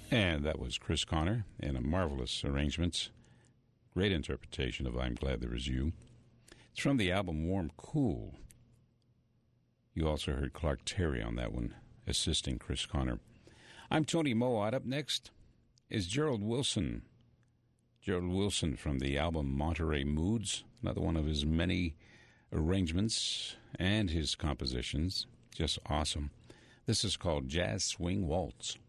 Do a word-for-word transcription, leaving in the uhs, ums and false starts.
And that was Chris Connor in a marvelous arrangement. Great interpretation of I'm Glad There Was You. It's from the album Warm Cool. You also heard Clark Terry on that one, assisting Chris Connor. I'm Tony Mowatt. Up next is Gerald Wilson. Gerald Wilson from the album Monterey Moods, another one of his many arrangements and his compositions. Just awesome. This is called Jazz Swing Waltz.